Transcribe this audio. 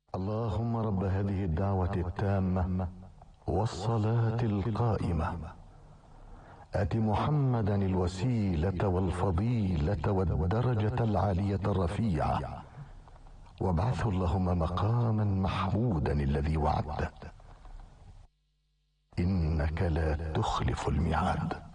اللهم رب هذه الدعوة التامة والصلاة القائمة آت محمدا الوسيلة والفضيلة والدرجة العالية الرفيعة وابعثه اللهم مقاما محمودا الذي وعدته إنك لا تخلف الميعاد.